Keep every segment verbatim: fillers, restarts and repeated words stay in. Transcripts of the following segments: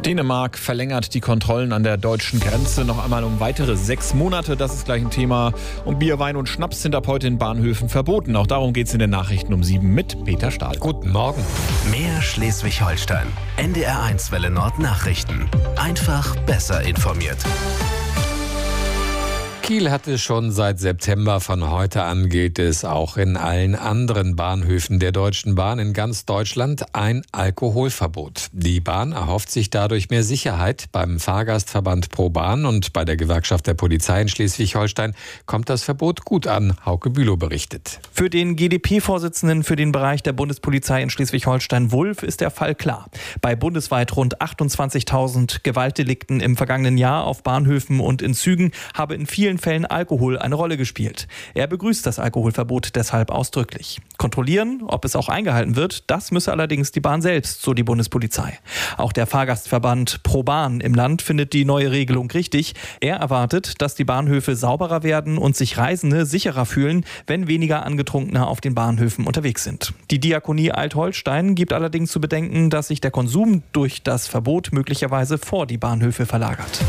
Dänemark verlängert die Kontrollen an der deutschen Grenze noch einmal um weitere sechs Monate. Das ist gleich ein Thema. Und Bier, Wein und Schnaps sind ab heute in Bahnhöfen verboten. Auch darum geht es in den Nachrichten um sieben mit Peter Stahl. Guten Morgen. Mehr Schleswig-Holstein. N D R eins Welle Nord Nachrichten. Einfach besser informiert. Kiel hatte schon seit September. Von heute an gilt es auch in allen anderen Bahnhöfen der Deutschen Bahn in ganz Deutschland ein Alkoholverbot. Die Bahn erhofft sich dadurch mehr Sicherheit. Beim Fahrgastverband ProBahn und bei der Gewerkschaft der Polizei in Schleswig-Holstein kommt das Verbot gut an. Hauke Bülow berichtet. Für den G D P-Vorsitzenden für den Bereich der Bundespolizei in Schleswig-Holstein, Wulff, ist der Fall klar. Bei bundesweit rund achtundzwanzigtausend Gewaltdelikten im vergangenen Jahr auf Bahnhöfen und in Zügen habe in vielen Fällen Alkohol eine Rolle gespielt. Er begrüßt das Alkoholverbot deshalb ausdrücklich. Kontrollieren, ob es auch eingehalten wird, das müsse allerdings die Bahn selbst, so die Bundespolizei. Auch der Fahrgastverband ProBahn im Land findet die neue Regelung richtig. Er erwartet, dass die Bahnhöfe sauberer werden und sich Reisende sicherer fühlen, wenn weniger Angetrunkene auf den Bahnhöfen unterwegs sind. Die Diakonie Alt-Holstein gibt allerdings zu bedenken, dass sich der Konsum durch das Verbot möglicherweise vor die Bahnhöfe verlagert.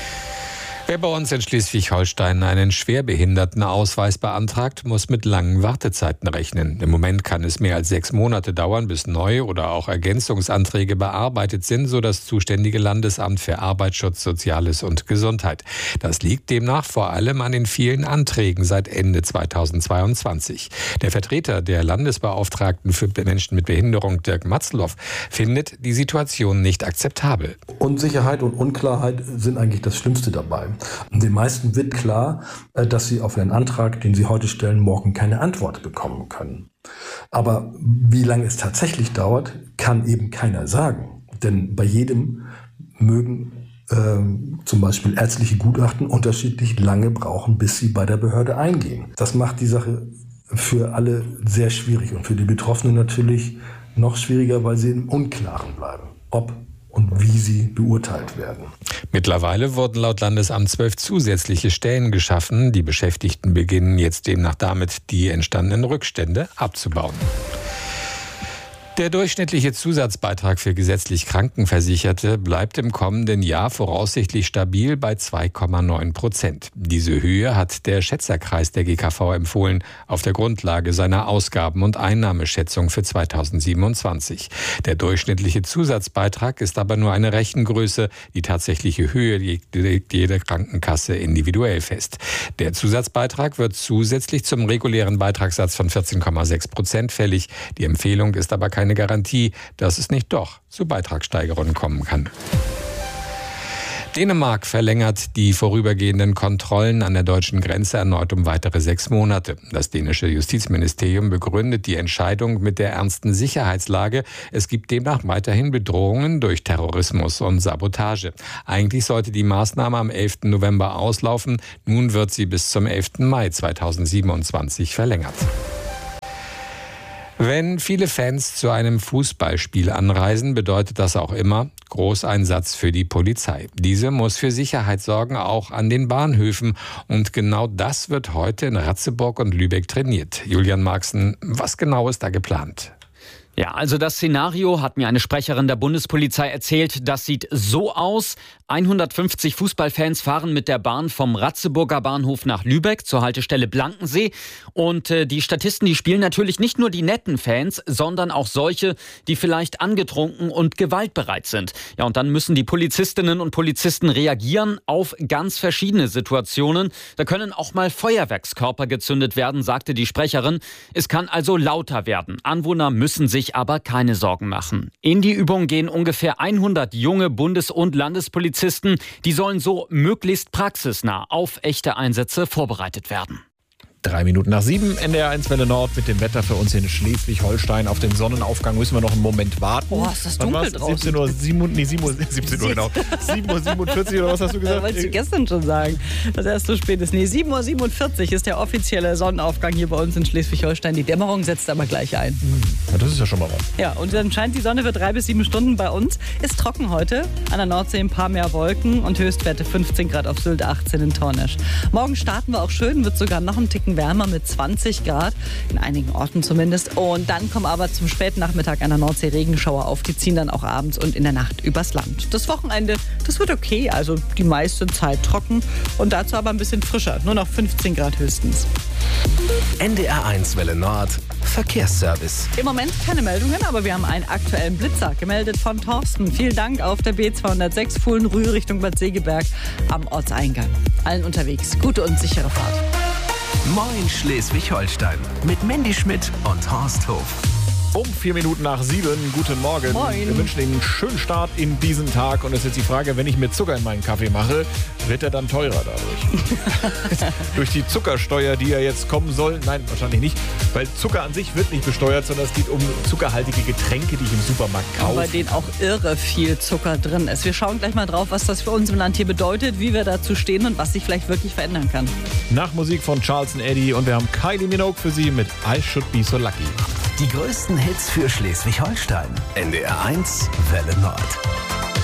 Wer bei uns in Schleswig-Holstein einen Schwerbehindertenausweis beantragt, muss mit langen Wartezeiten rechnen. Im Moment kann es mehr als sechs Monate dauern, bis neue oder auch Ergänzungsanträge bearbeitet sind, so das zuständige Landesamt für Arbeitsschutz, Soziales und Gesundheit. Das liegt demnach vor allem an den vielen Anträgen seit Ende zweitausendzweiundzwanzig. Der Vertreter der Landesbeauftragten für Menschen mit Behinderung, Dirk Matzloff, findet die Situation nicht akzeptabel. Unsicherheit und Unklarheit sind eigentlich das Schlimmste dabei. Den meisten wird klar, dass sie auf ihren Antrag, den sie heute stellen, morgen keine Antwort bekommen können. Aber wie lange es tatsächlich dauert, kann eben keiner sagen. Denn bei jedem mögen äh, zum Beispiel ärztliche Gutachten unterschiedlich lange brauchen, bis sie bei der Behörde eingehen. Das macht die Sache für alle sehr schwierig und für die Betroffenen natürlich noch schwieriger, weil sie im Unklaren bleiben, ob und wie sie beurteilt werden. Mittlerweile wurden laut Landesamt zwölf zusätzliche Stellen geschaffen. Die Beschäftigten beginnen jetzt demnach damit, die entstandenen Rückstände abzubauen. Der durchschnittliche Zusatzbeitrag für gesetzlich Krankenversicherte bleibt im kommenden Jahr voraussichtlich stabil bei zwei Komma neun Prozent. Diese Höhe hat der Schätzerkreis der G K V empfohlen, auf der Grundlage seiner Ausgaben- und Einnahmeschätzung für zweitausendsiebenundzwanzig. Der durchschnittliche Zusatzbeitrag ist aber nur eine Rechengröße. Die tatsächliche Höhe legt jede Krankenkasse individuell fest. Der Zusatzbeitrag wird zusätzlich zum regulären Beitragssatz von vierzehn Komma sechs Prozent fällig. Die Empfehlung ist aber keine Garantie, dass es nicht doch zu Beitragssteigerungen kommen kann. Dänemark verlängert die vorübergehenden Kontrollen an der deutschen Grenze erneut um weitere sechs Monate. Das dänische Justizministerium begründet die Entscheidung mit der ernsten Sicherheitslage. Es gibt demnach weiterhin Bedrohungen durch Terrorismus und Sabotage. Eigentlich sollte die Maßnahme am elften November auslaufen. Nun wird sie bis zum elften Mai zweitausendsiebenundzwanzig verlängert. Wenn viele Fans zu einem Fußballspiel anreisen, bedeutet das auch immer Großeinsatz für die Polizei. Diese muss für Sicherheit sorgen, auch an den Bahnhöfen. Und genau das wird heute in Ratzeburg und Lübeck trainiert. Julian Marxen, was genau ist da geplant? Ja, also das Szenario, hat mir eine Sprecherin der Bundespolizei erzählt, das sieht so aus. hundertfünfzig Fußballfans fahren mit der Bahn vom Ratzeburger Bahnhof nach Lübeck zur Haltestelle Blankensee. Und äh, die Statisten, die spielen natürlich nicht nur die netten Fans, sondern auch solche, die vielleicht angetrunken und gewaltbereit sind. Ja, und dann müssen die Polizistinnen und Polizisten reagieren auf ganz verschiedene Situationen. Da können auch mal Feuerwerkskörper gezündet werden, sagte die Sprecherin. Es kann also lauter werden. Anwohner müssen sich aber keine Sorgen machen. In die Übung gehen ungefähr hundert junge Bundes- und Landespolizisten. Die sollen so möglichst praxisnah auf echte Einsätze vorbereitet werden. Drei Minuten nach sieben, N D R eins Welle Nord mit dem Wetter für uns in Schleswig-Holstein. Auf den Sonnenaufgang müssen wir noch einen Moment warten. Boah, ist das dunkel draußen. siebzehn Uhr, sieben, nee, sieben Uhr, siebzehn Uhr genau. sieben Uhr siebenundvierzig oder was hast du gesagt? Das wolltest du gestern schon sagen, dass erst so spät ist. Nee, sieben Uhr siebenundvierzig ist der offizielle Sonnenaufgang hier bei uns in Schleswig-Holstein. Die Dämmerung setzt aber gleich ein. Hm. das ist ja schon mal was. Ja, und dann scheint die Sonne für drei bis sieben Stunden bei uns. Ist trocken heute. An der Nordsee ein paar mehr Wolken und Höchstwerte fünfzehn Grad auf Sylt, achtzehn in Tornisch. Morgen starten wir auch schön, wird sogar noch einen Ticken wärmer mit zwanzig Grad. In einigen Orten zumindest. Und dann kommen aber zum späten Nachmittag an der Nordsee Regenschauer auf. Die ziehen dann auch abends und in der Nacht übers Land. Das Wochenende, das wird okay. Also die meiste Zeit trocken und dazu aber ein bisschen frischer. Nur noch fünfzehn Grad höchstens. N D R eins Welle Nord, Verkehrsservice. Im Moment keine Meldungen, aber wir haben einen aktuellen Blitzer gemeldet von Thorsten. Vielen Dank auf der B zweihundertsechs Fuhlen-Rühl Richtung Bad Segeberg am Ortseingang. Allen unterwegs gute und sichere Fahrt. Moin Schleswig-Holstein mit Mandy Schmidt und Horst Hof. Um vier Minuten nach sieben, guten Morgen. Moin. Wir wünschen Ihnen einen schönen Start in diesen Tag. Und es ist jetzt die Frage, wenn ich mir Zucker in meinen Kaffee mache, wird er dann teurer dadurch? Durch die Zuckersteuer, die ja jetzt kommen soll? Nein, wahrscheinlich nicht. Weil Zucker an sich wird nicht besteuert, sondern es geht um zuckerhaltige Getränke, die ich im Supermarkt kaufe. Bei denen auch irre viel Zucker drin ist. Wir schauen gleich mal drauf, was das für uns im Land hier bedeutet, wie wir dazu stehen und was sich vielleicht wirklich verändern kann. Nach Musik von Charles und Eddie und wir haben Kylie Minogue für Sie mit I Should Be So Lucky. Die größten Hits für Schleswig-Holstein. N D R eins Welle Nord.